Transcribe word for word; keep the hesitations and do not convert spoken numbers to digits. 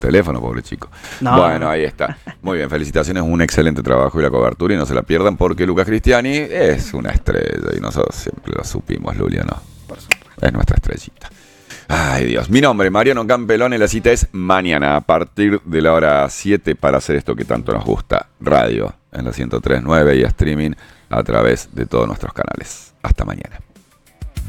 Teléfono, pobre chico. No. Bueno, ahí está. Muy bien, felicitaciones, un excelente trabajo y la cobertura. Y no se la pierdan porque Lucas Cristiani es una estrella. Y nosotros siempre lo supimos, Lulio, ¿no? Por supuesto. Es nuestra estrellita. Ay, Dios. Mi nombre, Mariano Campelón, y la cita es mañana a partir de la hora siete para hacer esto que tanto nos gusta. Radio en la ciento tres punto nueve y streaming a través de todos nuestros canales. Hasta mañana.